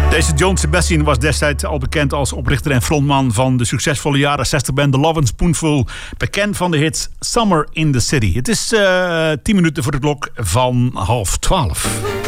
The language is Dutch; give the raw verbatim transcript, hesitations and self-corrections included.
Deze John Sebastian was destijds al bekend als oprichter en frontman van de succesvolle jaren zestig band The Lovin' Spoonful. Bekend van de hits Summer in the City. Het is uh, tien minuten voor de klok van half twaalf.